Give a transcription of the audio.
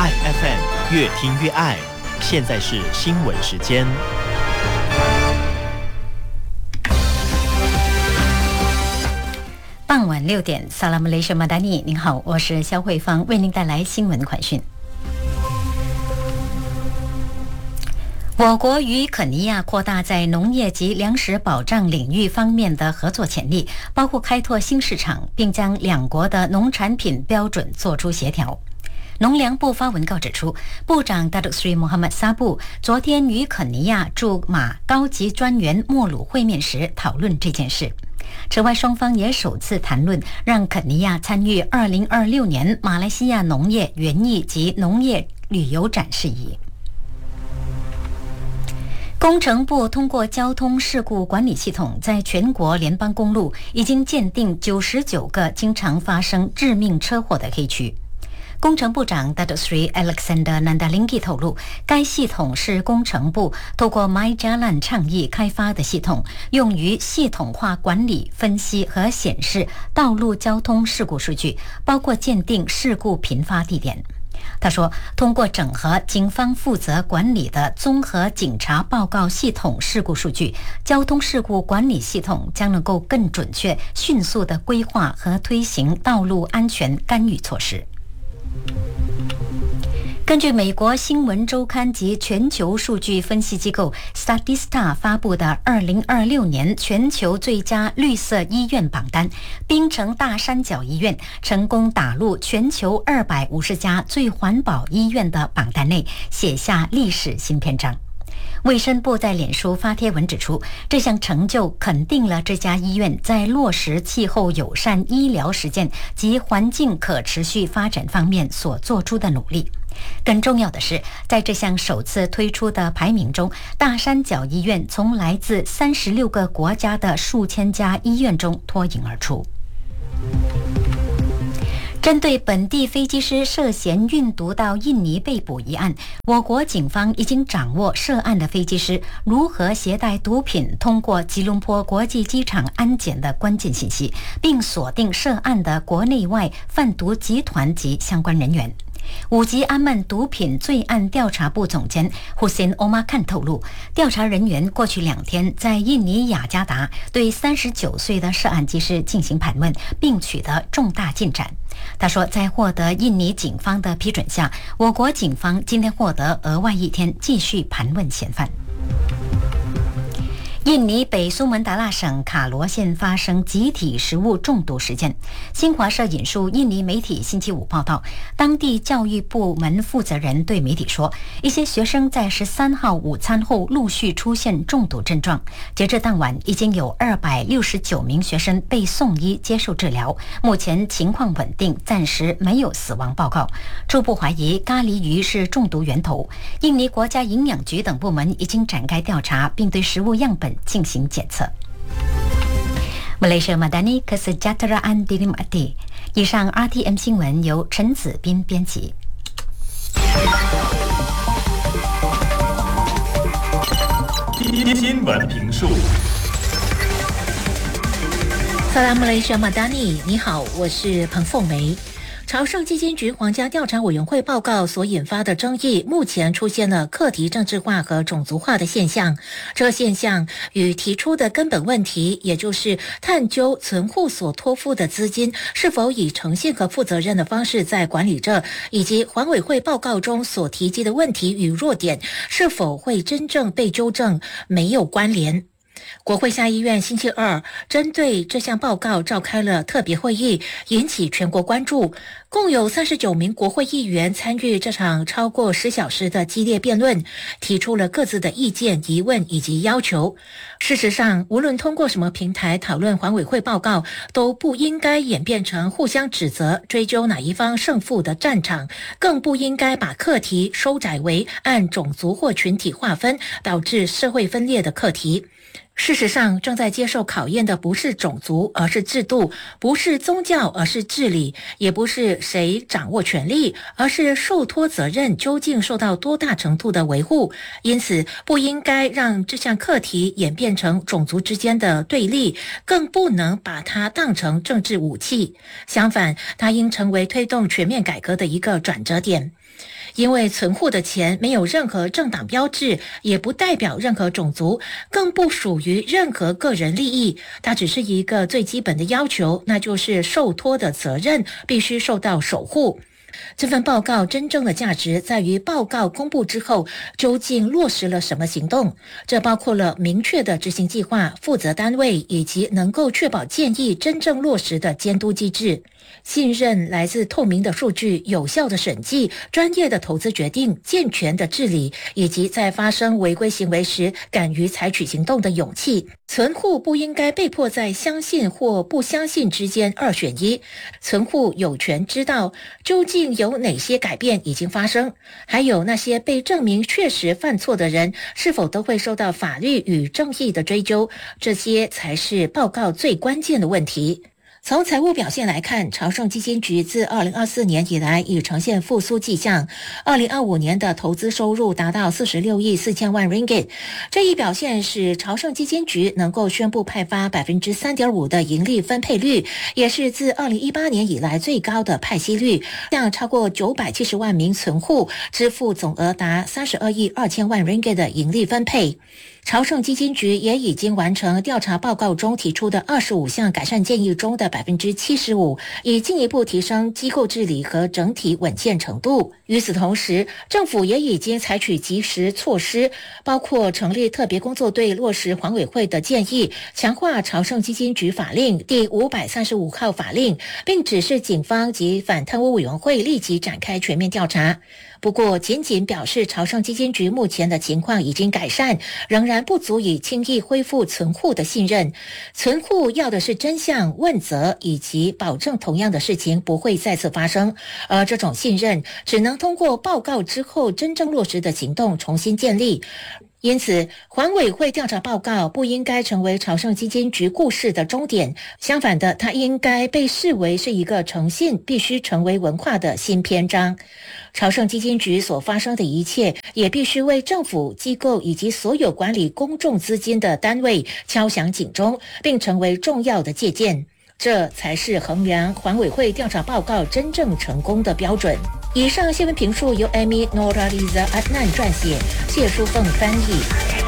爱 FM 越听越爱。现在是新闻时间。 傍晚6点，萨拉姆雷什马达尼，您好，我是肖慧芳，为您带来新闻快讯。我国与肯尼亚扩大在农业及粮食保障领域方面的合作潜力，包括开拓新市场，并将两国的农产品标准作出协调。农粮部发文告指出，部长达鲁斯里穆罕默德萨布昨天与肯尼亚驻马高级专员莫鲁会面时讨论这件事。此外，双方也首次谈论让肯尼亚参与2026年马来西亚农业园艺及农业旅游展事宜。工程部通过交通事故管理系统，在全国联邦公路已经鉴定99个经常发生致命车祸的黑区。工程部长 Datuk Seri Alexander Nandalingi 透露，该系统是工程部透过 MyJalan 倡议开发的系统，用于系统化管理、分析和显示道路交通事故数据，包括鉴定事故频发地点。他说，通过整合警方负责管理的综合警察报告系统事故数据，交通事故管理系统将能够更准确、迅速地规划和推行道路安全干预措施。根据美国新闻周刊及全球数据分析机构 Statista 发布的2026年全球最佳绿色医院榜单，槟城大山脚医院成功打入全球250家最环保医院的榜单内，写下历史新篇章。卫生部在脸书发帖文指出，这项成就肯定了这家医院在落实气候友善医疗实践及环境可持续发展方面所做出的努力。更重要的是，在这项首次推出的排名中，大山脚医院从来自36个国家的数千家医院中脱颖而出。针对本地飞机师涉嫌运毒到印尼被捕一案，我国警方已经掌握涉案的飞机师如何携带毒品通过吉隆坡国际机场安检的关键信息，并锁定涉案的国内外贩毒集团及相关人员。五级阿曼毒品罪案调查部总监 Hussein Omar Khan 透露，调查人员过去2天在印尼雅加达对39岁的涉案机师进行盘问，并取得重大进展。他说，在获得印尼警方的批准下，我国警方今天获得额外1天继续盘问嫌犯。印尼北苏门答腊省卡罗县发生集体食物中毒事件。新华社引述印尼媒体星期五报道，当地教育部门负责人对媒体说，一些学生在13号午餐后陆续出现中毒症状。截至当晚，已经有269名学生被送医接受治疗，目前情况稳定，暂时没有死亡报告。初步怀疑咖喱鱼是中毒源头。印尼国家营养局等部门已经展开调查，并对食物样本进行检测。Malaysia Madani Kesejahteraan Dinikmati。以上 RTM 新闻由陈子斌编辑。 新闻评述。 萨拉姆雷什马达尼，你好，我是彭凤梅。朝圣基金局皇家调查委员会报告所引发的争议，目前出现了课题政治化和种族化的现象。这个现象与提出的根本问题，也就是探究存户所托付的资金是否以诚信和负责任的方式在管理着，以及环委会报告中所提及的问题与弱点是否会真正被纠正，没有关联。国会下议院星期二针对这项报告召开了特别会议，引起全国关注。共有39名国会议员参与这场超过10小时的激烈辩论，提出了各自的意见、疑问以及要求。事实上，无论通过什么平台讨论环委会报告，都不应该演变成互相指责、追究哪一方胜负的战场，更不应该把课题收窄为按种族或群体划分，导致社会分裂的课题。 事实上，正在接受考验的不是种族，而是制度；不是宗教，而是治理；也不是谁掌握权力，而是受托责任究竟受到多大程度的维护。因此，不应该让这项课题演变成种族之间的对立，更不能把它当成政治武器。相反，它应成为推动全面改革的一个转折点。因为存户的钱没有任何政党标志，也不代表任何种族，更不属于任何个人利益，它只是一个最基本的要求，那就是受托的责任必须受到守护。这份报告真正的价值在于报告公布之后究竟落实了什么行动，这包括了明确的执行计划、负责单位以及能够确保建议真正落实的监督机制。信任来自透明的数据、有效的审计、专业的投资决定、健全的治理，以及在发生违规行为时敢于采取行动的勇气。存户不应该被迫在相信或不相信之间二选一，存户有权知道究竟有哪些改变已经发生，还有那些被证明确实犯错的人是否都会受到法律与正义的追究，这些才是报告最关键的问题。从财务表现来看，朝圣基金局自2024年以来已呈现复苏迹象。2025年的投资收入达到46亿4千万 ringgit， 这一表现使朝圣基金局能够宣布派发 3.5% 的盈利分配率，也是自2018年以来最高的派息率，向超过970万名存户支付总额达32亿2千万 ringgit 的盈利分配。朝圣基金局也已经完成调查报告中提出的25项改善建议中的 75%， 以进一步提升机构治理和整体稳健程度。与此同时，政府也已经采取及时措施，包括成立特别工作队落实环委会的建议，强化朝圣基金局法令第535号法令，并指示警方及反贪污委员会立即展开全面调查。不过，仅仅表示朝圣基金局目前的情况已经改善，仍然不足以轻易恢复存户的信任。存户要的是真相、问责以及保证同样的事情不会再次发生，而这种信任只能通过报告之后真正落实的行动重新建立。因此，环委会调查报告不应该成为朝圣基金局故事的终点，相反的，它应该被视为是一个诚信必须成为文化的新篇章。朝圣基金局所发生的一切，也必须为政府机构以及所有管理公众资金的单位敲响警钟，并成为重要的借鉴。这才是衡量环委会调查报告真正成功的标准。以上新闻评述由 Amy Noraliza Adnan 撰写，谢淑凤翻译。